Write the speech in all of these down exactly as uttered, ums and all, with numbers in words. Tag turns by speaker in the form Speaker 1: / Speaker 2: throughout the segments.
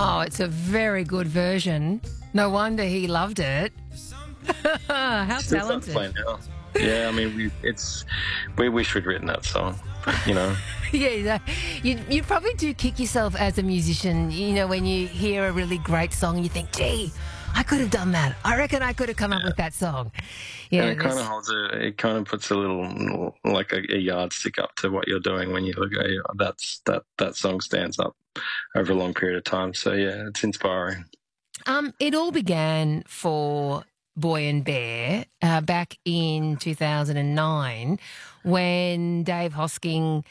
Speaker 1: Oh, it's a very good version. No wonder he loved it. How
Speaker 2: Still fun to
Speaker 1: talented.
Speaker 2: play now. Yeah, I mean, we, it's we wish we'd written that song, but, you know.
Speaker 1: Yeah, you, you probably do kick yourself as a musician, you know, when you hear a really great song and you think, gee, I could have done that. I reckon I could have come up with that song. Yeah,
Speaker 2: And it kind
Speaker 1: this-
Speaker 2: of holds a, it kind of puts a little, like a, a yardstick up to what you're doing when you look at it. That's, that, that song stands up over a long period of time. So, yeah, it's inspiring.
Speaker 1: Um, it all began for Boy and Bear uh, back in two thousand nine when Dave Hosking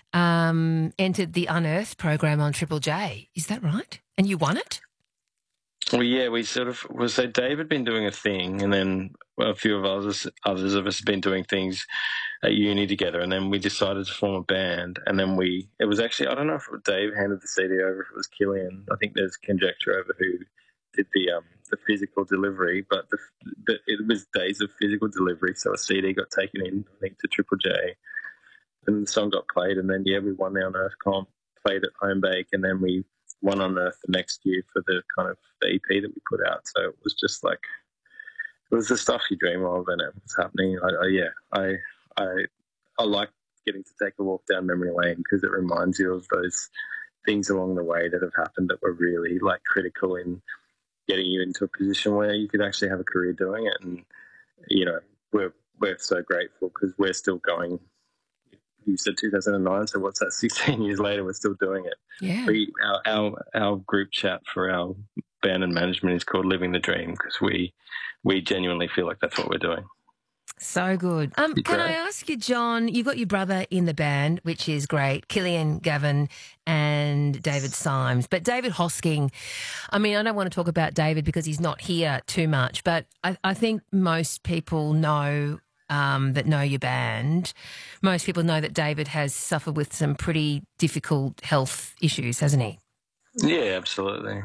Speaker 1: um, entered the Unearthed program on Triple J. Is that right? And you won it?
Speaker 2: Well, yeah, we sort of well, so Dave had been doing a thing, and then a few of others, others of us, had been doing things at uni together, and then we decided to form a band. And then we, it was actually, I don't know if it was Dave handed the C D over, if it was Killian. I think there's conjecture over who did the um the physical delivery, but the, the it was days of physical delivery, so a C D got taken in, I think, to Triple J, and the song got played, and then yeah, we won the Unearthed comp, played at Home Bake, and then we won Unearthed the next year for the kind of the E P that we put out. So it was just like, it was the stuff you dream of, and it was happening. I, I, yeah, I, I, I like getting to take a walk down memory lane because it reminds you of those things along the way that have happened that were really like critical in getting you into a position where you could actually have a career doing it. And you know, we're we're so grateful because we're still going. You said two thousand nine, so what's that? sixteen years later, we're still doing it.
Speaker 1: Yeah.
Speaker 2: We, our, our our group chat for our band and management is called Living the Dream because we we genuinely feel like that's what we're doing.
Speaker 1: So good. Um,
Speaker 2: Be
Speaker 1: can I
Speaker 2: great.
Speaker 1: ask you, John, you've got your brother in the band, which is great, Killian, Gavin and David Symes. But David Hosking, I mean, I don't want to talk about David because he's not here too much, but I, I think most people know um, that know your band. Most people know that David has suffered with some pretty difficult health issues, hasn't he?
Speaker 2: Yeah, absolutely.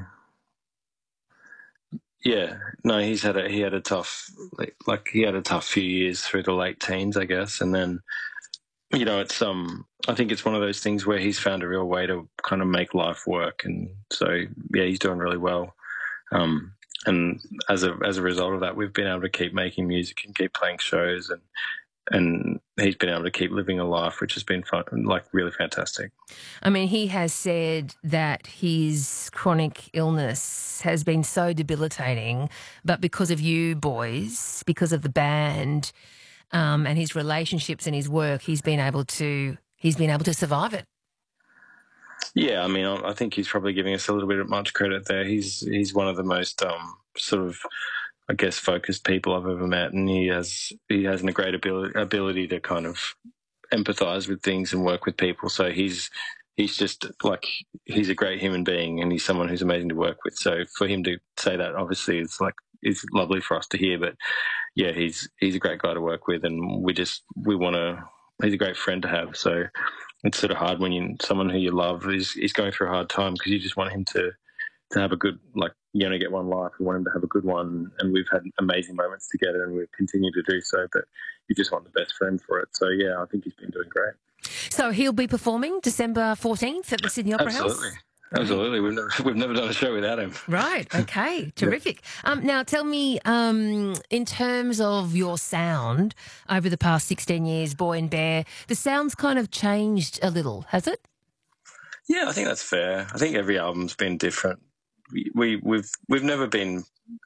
Speaker 2: Yeah, no, he's had a he had a tough like, like he had a tough few years through the late teens, I guess, and then you know it's um I think it's one of those things where he's found a real way to kind of make life work, and so yeah, he's doing really well. Um, and as a as a result of that, we've been able to keep making music and keep playing shows, and and he's been able to keep living a life, which has been fun, like really fantastic.
Speaker 1: I mean, he has said that his chronic illness has been so debilitating, but because of you boys, because of the band, um, and his relationships and his work, he's been able to he's been able to survive it.
Speaker 2: Yeah, I mean, I I think he's probably giving us a little bit of much credit there. He's he's one of the most um, sort of, I guess, focused people I've ever met, and he has he has a great ability ability to kind of empathise with things and work with people. So he's he's just like he's a great human being, and he's someone who's amazing to work with. So for him to say that, obviously, it's like it's lovely for us to hear. But yeah, he's he's a great guy to work with, and we just we want to. He's a great friend to have. So it's sort of hard when you someone who you love is is going through a hard time because you just want him to to have a good, like, you only get one life. We want him to have a good one, and we've had amazing moments together, and we continue to do so. But you just want the best friend for it. So yeah, I think he's been doing great.
Speaker 1: So he'll be performing December fourteenth at the Sydney Opera
Speaker 2: Absolutely.
Speaker 1: House?
Speaker 2: Absolutely. We've never, we've never done a show without him.
Speaker 1: Right. Okay. Terrific. Um, now, tell me, um, in terms of your sound over the past sixteen years, Boy and Bear, the sound's kind of changed a little, has it?
Speaker 2: Yeah, I think that's fair. I think every album's been different. We, we we've we've never been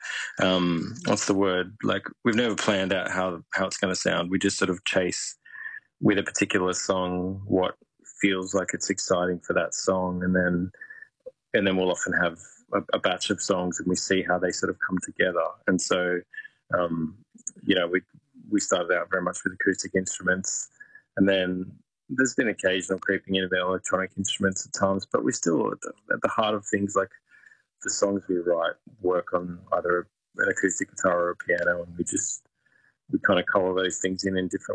Speaker 2: um, what's the word? Like we've never planned out how how it's going to sound. We just sort of chase with a particular song what feels like it's exciting for that song, and then and then we'll often have a, a batch of songs, and we see how they sort of come together. And so, um, you know, we we started out very much with acoustic instruments, and then there's been occasional creeping in of electronic instruments at times, but we're still at the, at the heart of things. Like the songs we write work on either an acoustic guitar or a piano, and we just we kind of color those things in in different